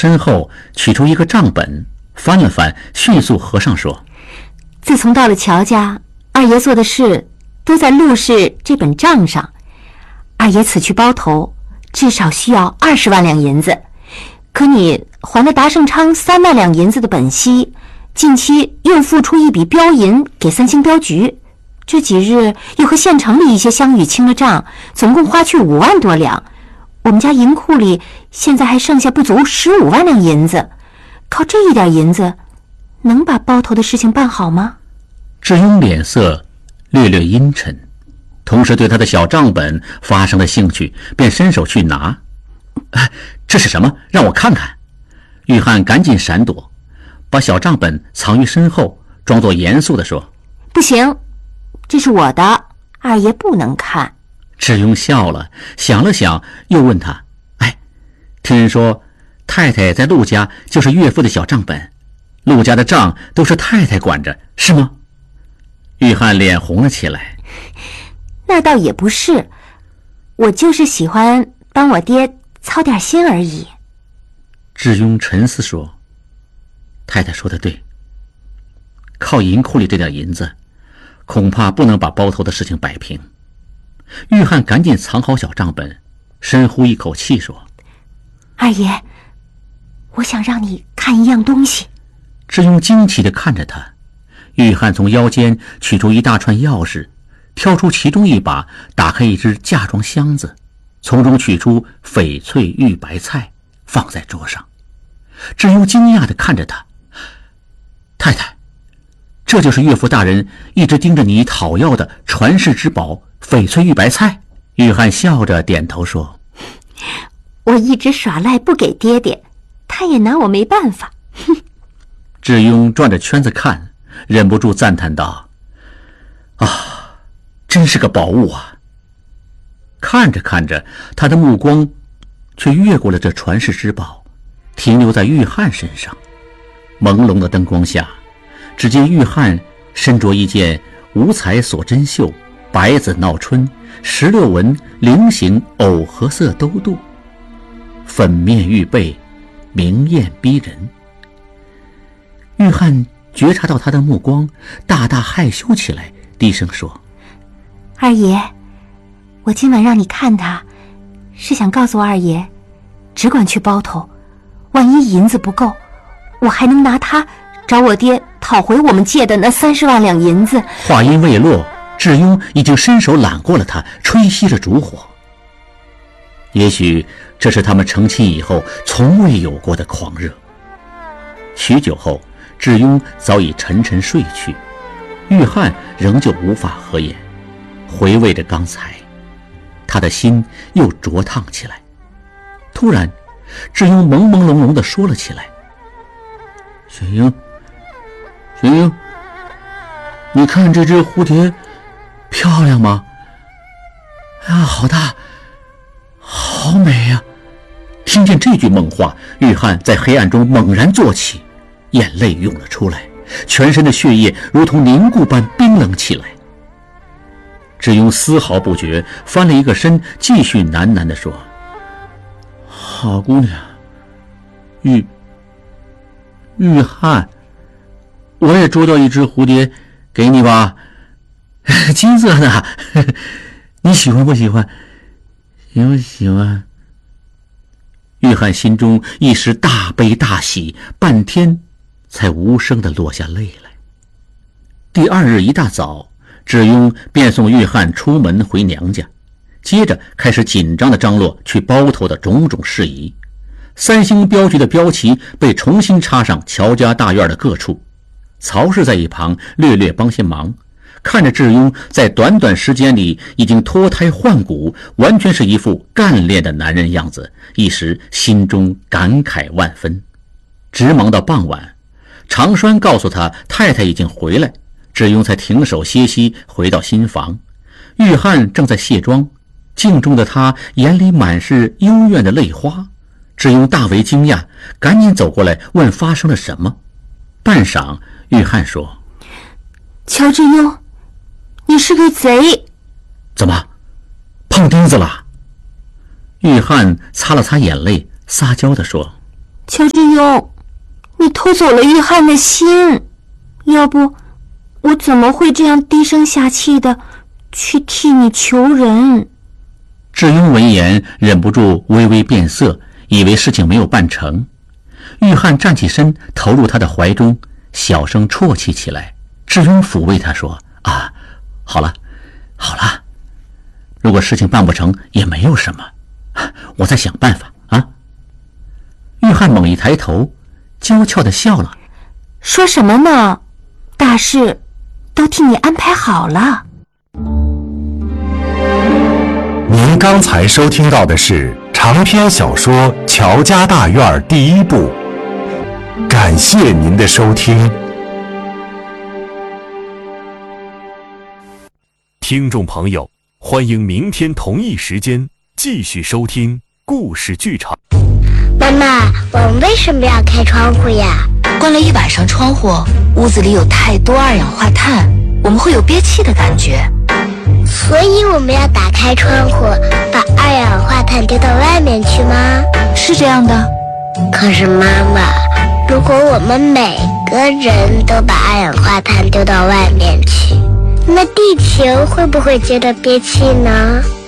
身后取出一个账本，翻了翻，迅速合上说： 自从到了乔家，二爷做的事都在陆氏这本账上。二爷此去包头至少需要20万两银子，可你还了达盛昌3万两银子的本息，近期又付出一笔标银给三星镖局，这几日又和县城里一些乡宇清了账，总共花去5万多两。我们家银库里现在还剩下不足15万两银子，靠这一点银子能把包头的事情办好吗？ 智庸脸色略略阴沉，同时对他的小账本发生了兴趣，便伸手去拿。这是什么？让我看看。玉翰赶紧闪躲，把小账本藏于身后，装作严肃地说： 不行，这是我的，二爷不能看。 智庸笑了，想了想，又问他：听人说太太在陆家就是岳父的小账本，陆家的账都是太太管着，是吗？玉翰脸红了起来。 那倒也不是，我就是喜欢帮我爹操点心而已。 智庸沉思说：太太说的对，靠银库里这点银子恐怕不能把包头的事情摆平。玉翰赶紧藏好小账本，深呼一口气说： 二爷，我想让你看一样东西。 智庸惊奇地看着他。玉翰从腰间取出一大串钥匙，挑出其中一把，打开一只嫁妆箱子，从中取出翡翠玉白菜，放在桌上。智庸惊讶地看着他：太太，这就是岳父大人一直盯着你讨要的传世之宝翡翠玉白菜？玉翰笑着点头说： 我一直耍赖不给爹爹，他也拿我没办法。 智庸转着圈子看，忍不住赞叹道：真是个宝物啊！看着看着，他的目光却越过了这传世之宝，停留在玉翰身上。朦胧的灯光下，只见玉翰身着一件五彩锁针绣白子闹春16纹菱形藕荷色兜肚，粉面玉背，明艳逼人。玉翰觉察到他的目光，大大害羞起来，低声说： 二爷，我今晚让你看他，是想告诉二爷，只管去包头，万一银子不够，我还能拿它找我爹讨回我们借的那30万两银子。 话音未落，智庸已经伸手揽过了他，吹熄了烛火。也许这是他们成亲以后从未有过的狂热。许久后，智庸早已沉沉睡去，玉翰仍旧无法合眼，回味着刚才，他的心又灼烫起来。突然，智庸朦朦胧胧地说了起来：雪英，你看这只蝴蝶漂亮吗？好大，好美呀！听见这句梦话，玉翰在黑暗中猛然坐起，眼泪涌了出来，全身的血液如同凝固般冰冷起来。智庸丝毫不觉，翻了一个身，继续喃喃地说：好姑娘，玉翰，我也捉到一只蝴蝶给你吧，金色的，你喜欢不喜欢？喜欢。玉翰心中一时大悲大喜，半天才无声地落下泪来。第二日一大早，智庸便送玉翰出门回娘家，接着开始紧张地张罗去包头的种种事宜。三星镖局的标旗被重新插上乔家大院的各处，曹氏在一旁略略帮些忙，看着智庸在短短时间里已经脱胎换骨，完全是一副干练的男人样子，一时心中感慨万分。直忙到傍晚，长栓告诉他太太已经回来，智庸才停手歇息，回到新房。玉翰正在卸妆，镜中的他眼里满是幽怨的泪花。智庸大为惊讶，赶紧走过来问发生了什么。半晌，玉翰说： 乔智庸，你是个贼。 怎么碰钉子了？玉翰擦了擦眼泪，撒娇地说： 乔治庸，你偷走了玉翰的心，要不我怎么会这样低声下气的去替你求人？ 智庸闻言忍不住微微变色，以为事情没有办成。玉翰站起身，投入他的怀中，小声啜泣起来。智庸抚慰他说：“啊，好了，好了，如果事情办不成也没有什么，我再想办法啊。”玉翰猛一抬头，娇俏地笑了：“ 说什么呢？大事都替你安排好了。” 您刚才收听到的是长篇小说《乔家大院》第一部，感谢您的收听。听众朋友，欢迎明天同一时间继续收听故事剧场。 妈妈，我们为什么要开窗户呀？ 关了一晚上窗户，屋子里有太多二氧化碳，我们会有憋气的感觉。 所以我们要打开窗户，把二氧化碳丢到外面去吗？ 是这样的。 可是妈妈，如果我们每个人都把二氧化碳丢到外面去，那地球会不会觉得憋气呢？